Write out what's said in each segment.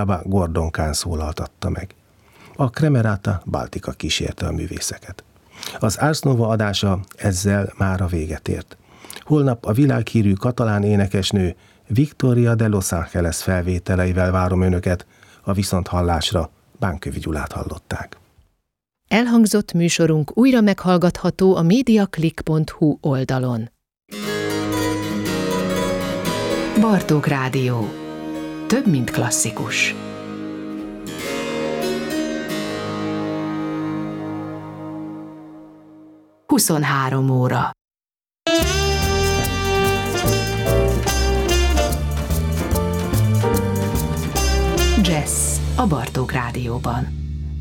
Gordon Kahn szólaltatta meg. A Kremerata Baltica kísérte a művészeket. Az Ars Nova adása ezzel már a véget ért. Holnap a világhírű katalán énekesnő Victoria de Los Angeles felvételeivel várom önöket, a viszonthallásra Bánkövi Gyulát hallották. Elhangzott műsorunk újra meghallgatható a mediaclick.hu oldalon. Bartók Rádió. Több, mint klasszikus. Huszonhárom óra. Jazz a Bartók Rádióban.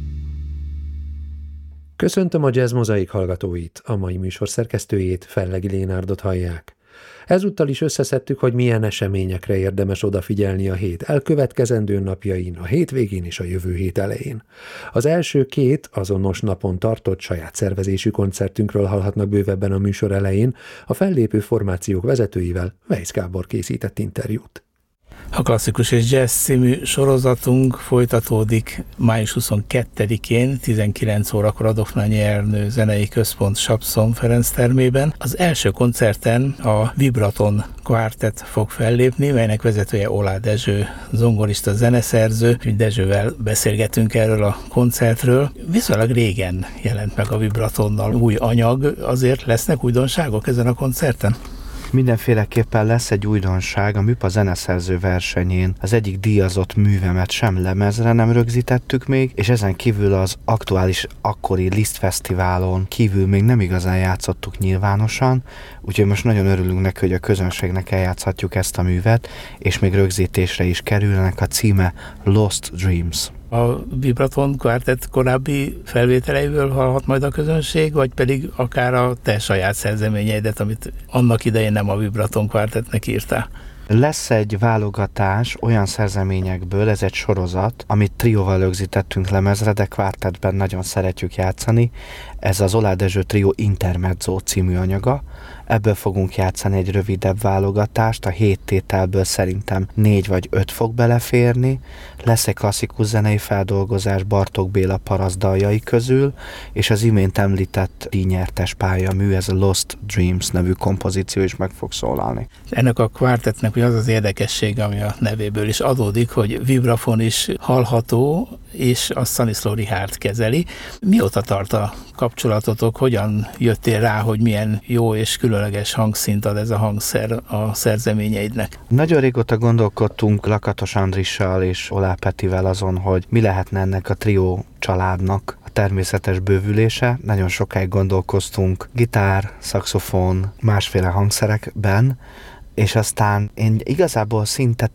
Köszöntöm a Jazz Mozaik hallgatóit, a mai műsor szerkesztőjét, Fellegi Lénárdot hallják. Ezúttal is összeszedtük, hogy milyen eseményekre érdemes odafigyelni a hét elkövetkezendő napjain, a hétvégén és a jövő hét elején. Az első két azonos napon tartott saját szervezésű koncertünkről hallhatnak bővebben a műsor elején, a fellépő formációk vezetőivel Weisz Gábor készített interjút. A Klasszikus és Jazz című sorozatunk folytatódik május 22-én, 19 órakor a Doknányi Ernő Zenei Központ Sapszon Ferenc termében. Az első koncerten a Vibraton Quartet fog fellépni, melynek vezetője Olá Dezső, zongorista, zeneszerző. Dezsővel beszélgetünk erről a koncertről. Viszonylag régen jelent meg a Vibratonnal új anyag, azért lesznek újdonságok ezen a koncerten? Mindenféleképpen lesz egy újdonság, a Műpa zeneszerző versenyén az egyik díjazott művemet sem lemezre nem rögzítettük még, és ezen kívül az aktuális akkori Liszt Fesztiválon kívül még nem igazán játszottuk nyilvánosan, úgyhogy most nagyon örülünk neki, hogy a közönségnek eljátszhatjuk ezt a művet, és még rögzítésre is kerülnek, a címe Lost Dreams. A Vibraton Quartet korábbi felvételeiből hallhat majd a közönség, vagy pedig akár a te saját szerzeményeidet, amit annak idején nem a Vibraton Quartetnek írtál? Lesz egy válogatás olyan szerzeményekből, ez egy sorozat, amit trióval rögzítettünk lemezre, de kvártetben nagyon szeretjük játszani. Ez az Olá Dezső Trió Intermezzo című anyaga. Ebből fogunk játszani egy rövidebb válogatást, a 7 tételből szerintem 4 vagy 5 fog beleférni. Lesz egy klasszikus zenei feldolgozás Bartók Béla parasztdaljai közül, és az imént említett díjnyertes pályamű, ez a Lost Dreams nevű kompozíció is meg fog szólalni. Ennek a kvártetnek az az érdekessége, ami a nevéből is adódik, hogy vibrafon is hallható, és a Stanislaw Richard kezeli. Mióta tart a kapcsolatotok? Hogyan jöttél rá, hogy milyen jó és különleges hangszínt ad ez a hangszer a szerzeményeidnek? Nagyon régóta gondolkodtunk Lakatos Andrissal és Olá Petivel azon, hogy mi lehetne ennek a trió családnak a természetes bővülése. Nagyon sokáig gondolkoztunk gitár, szaxofon, másféle hangszerekben, és aztán én igazából szinte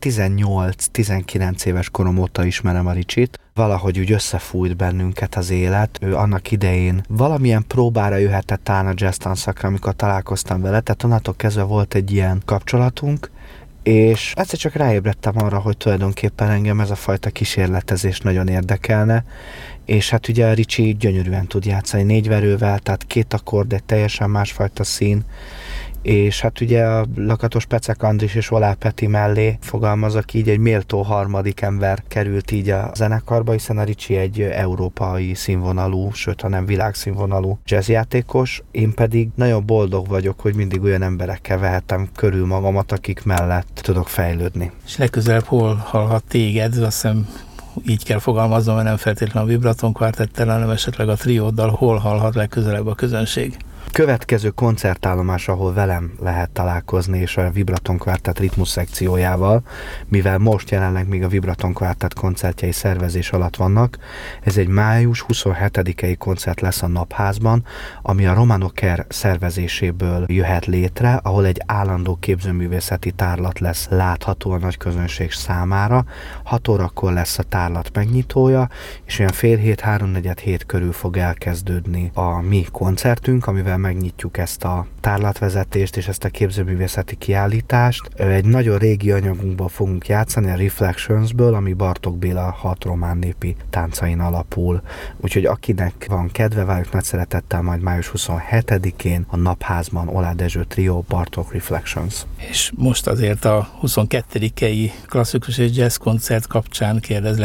18-19 éves korom óta ismerem a Ricsit. Valahogy úgy összefújt bennünket az élet. Ő annak idején valamilyen próbára jöhetett talán a jazz tanszakra, amikor találkoztam vele, tehát onnantól kezdve volt egy ilyen kapcsolatunk, és egyszer csak ráébredtem arra, hogy tulajdonképpen engem ez a fajta kísérletezés nagyon érdekelne, és hát ugye a Ricsi gyönyörűen tud játszani négyverővel, tehát 2 akkord, egy teljesen másfajta szín, és hát ugye a Lakatos Pecek Andris és Olá Peti mellé fogalmazok így, egy méltó harmadik ember került így a zenekarba, hiszen a Ricsi egy európai színvonalú, sőt, hanem világszínvonalú jazzjátékos, én pedig nagyon boldog vagyok, hogy mindig olyan emberekkel vehetem körül magamat, akik mellett tudok fejlődni. És legközelebb hol hallhat téged? Azt hiszem, így kell fogalmaznom, mert nem feltétlenül a Vibraton Quartettel, hanem esetleg a trióddal hol hallhat legközelebb a közönség? Következő koncertállomás, ahol velem lehet találkozni, és a Vibraton Quartet ritmus szekciójával, mivel most jelenleg még a Vibraton Quartet koncertjei szervezés alatt vannak, ez egy május 27-i koncert lesz a Napházban, ami a Romano Care szervezéséből jöhet létre, ahol egy állandó képzőművészeti tárlat lesz látható a nagy közönség számára. 6 órakor lesz a tárlat megnyitója, és olyan fél hét, 3-4 hét körül fog elkezdődni a mi koncertünk, amivel amivel megnyitjuk ezt a tárlatvezetést és ezt a képzőművészeti kiállítást. Egy nagyon régi anyagunkból fogunk játszani, a Reflectionsből, ami Bartók Béla 6 román népi táncain alapul. Úgyhogy akinek van kedve, várjuk nagy szeretettel majd május 27-én a Napházban Oláh Dezső Trio, Bartók Reflections. És most azért a 22-i klasszikus és jazz koncert kapcsán kérdezlek